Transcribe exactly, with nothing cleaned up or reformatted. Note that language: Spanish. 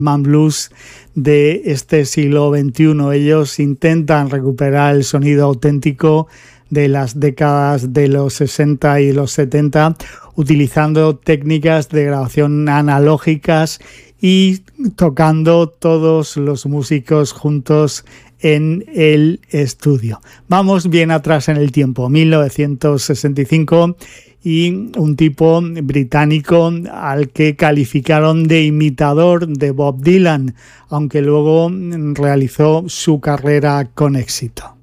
Man Blues de este siglo veintiuno. Ellos intentan recuperar el sonido auténtico de las décadas de los sesenta y los setenta, utilizando técnicas de grabación analógicas y tocando todos los músicos juntos en el estudio. Vamos bien atrás en el tiempo, mil novecientos sesenta y cinco, y un tipo británico al que calificaron de imitador de Bob Dylan, aunque luego realizó su carrera con éxito.